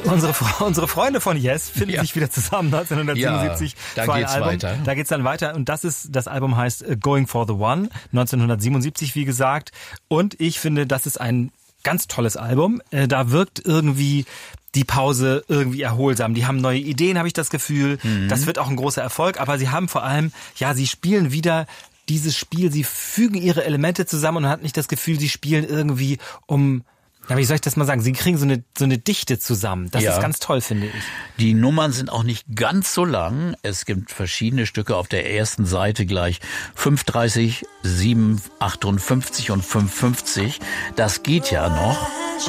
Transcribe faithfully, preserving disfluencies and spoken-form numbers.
unsere, unsere Freunde von Yes finden ja. sich wieder zusammen neunzehnhundertsiebenundsiebzig. Ja, da geht's Album. weiter. Da geht's dann weiter und das ist, das Album heißt Going for the One, neunzehnhundertsiebenundsiebzig, wie gesagt. Und ich finde, das ist ein ganz tolles Album. Da wirkt irgendwie die Pause irgendwie erholsam. Die haben neue Ideen, habe ich das Gefühl. Mhm. Das wird auch ein großer Erfolg. Aber sie haben vor allem, ja, sie spielen wieder dieses Spiel. Sie fügen ihre Elemente zusammen und man hat nicht das Gefühl, sie spielen irgendwie um, ja, wie soll ich das mal sagen? Sie kriegen so eine, so eine Dichte zusammen. Das ja. ist ganz toll, finde ich. Die Nummern sind auch nicht ganz so lang. Es gibt verschiedene Stücke auf der ersten Seite gleich. fünf dreißig, sieben achtundfünfzig und fünf fünfzig. Das geht ja noch.